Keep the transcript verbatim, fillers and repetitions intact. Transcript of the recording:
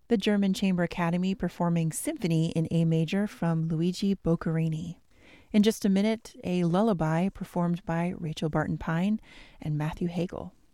the German Chamber Academy performing Symphony in A major from Luigi Boccherini. In just a minute, a lullaby performed by Rachel Barton Pine and Matthew Hagel.